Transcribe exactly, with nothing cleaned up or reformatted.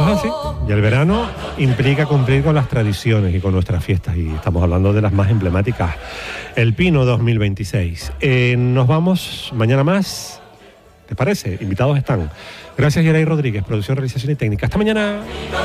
es así. Y el verano implica cumplir con las tradiciones y con nuestras fiestas. Y estamos hablando de las más emblemáticas. El Pino dos mil veintiséis. Eh, nos vamos mañana más. ¿Te parece? Invitados están. Gracias, Yeray Rodríguez, producción, realización y técnica. Hasta mañana.